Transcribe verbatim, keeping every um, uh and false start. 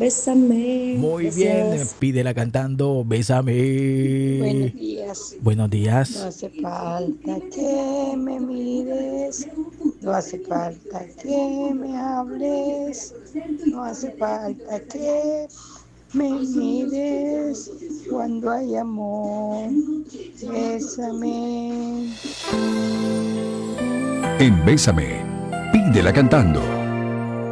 Bésame. Muy bien, Gracias. pídela cantando, Buenos bésame. días. Buenos No días. hace falta que me mires, no hace falta que me hables, no hace falta que me mires cuando hay amor. Bésame. En Bésame, pídela cantando.